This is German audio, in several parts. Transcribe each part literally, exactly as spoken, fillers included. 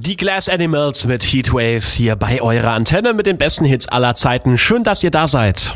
Die Glass Animals mit Heatwaves hier bei eurer Antenne mit den besten Hits aller Zeiten. Schön, dass ihr da seid.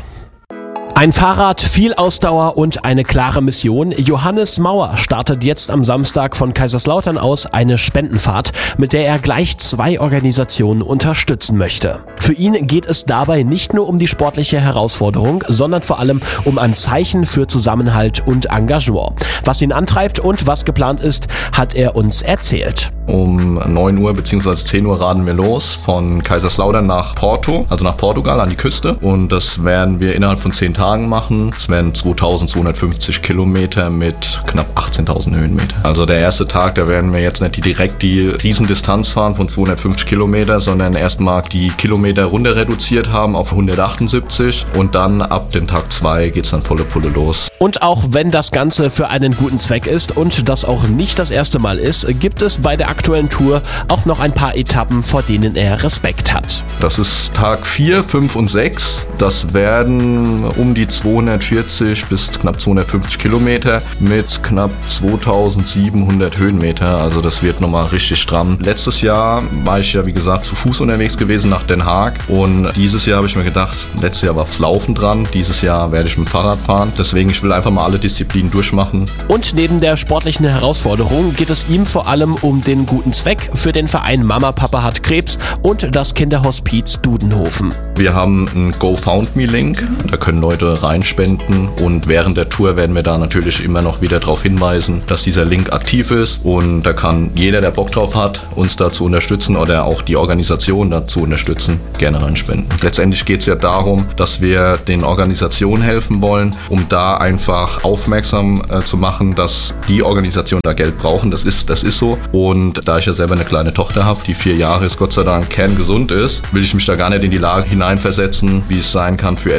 Ein Fahrrad, viel Ausdauer und eine klare Mission. Johannes Mauer startet jetzt am Samstag von Kaiserslautern aus eine Spendenfahrt, mit der er gleich zwei Organisationen unterstützen möchte. Für ihn geht es dabei nicht nur um die sportliche Herausforderung, sondern vor allem um ein Zeichen für Zusammenhalt und Engagement. Was ihn antreibt und was geplant ist, hat er uns erzählt. Um neun Uhr bzw. zehn Uhr radeln wir los von Kaiserslautern nach Porto, also nach Portugal an die Küste. Und das werden wir innerhalb von zehn Tagen machen. Es werden zweitausendzweihundertfünfzig Kilometer mit knapp achtzehntausend Höhenmeter. Also der erste Tag, da werden wir jetzt nicht direkt die Riesendistanz fahren von zweihundertfünfzig Kilometer, sondern erstmal die Kilometer runter reduziert haben auf hundertachtundsiebzig. Und dann ab dem Tag zwei geht's dann volle Pulle los. Und auch wenn das Ganze für einen guten Zweck ist und das auch nicht das erste Mal ist, gibt es bei der aktuellen Tour auch noch ein paar Etappen, vor denen er Respekt hat. Das ist Tag vier, fünf und sechs. Das werden um die zweihundertvierzig bis knapp zweihundertfünfzig Kilometer mit knapp zweitausendsiebenhundert Höhenmeter. Also das wird nochmal richtig stramm. Letztes Jahr war ich ja wie gesagt zu Fuß unterwegs gewesen nach Den Haag und dieses Jahr habe ich mir gedacht, letztes Jahr war aufs Laufen dran, dieses Jahr werde ich mit dem Fahrrad fahren. Deswegen, ich will einfach mal alle Disziplinen durchmachen. Und neben der sportlichen Herausforderung geht es ihm vor allem um den guten Zweck für den Verein Mama Papa hat Krebs und das Kinderhospiz Dudenhofen. Wir haben einen GoFundMe-Link, da können Leute reinspenden und während der Tour werden wir da natürlich immer noch wieder darauf hinweisen, dass dieser Link aktiv ist und da kann jeder, der Bock drauf hat, uns da zu unterstützen oder auch die Organisation dazu unterstützen, gerne reinspenden. Letztendlich geht es ja darum, dass wir den Organisationen helfen wollen, um da einfach aufmerksam äh, zu machen, dass die Organisationen da Geld brauchen. Das ist, das ist so. Und da ich ja selber eine kleine Tochter habe, die vier Jahre ist, Gott sei Dank kerngesund ist, will ich mich da gar nicht in die Lage hineinversetzen, wie es sein kann für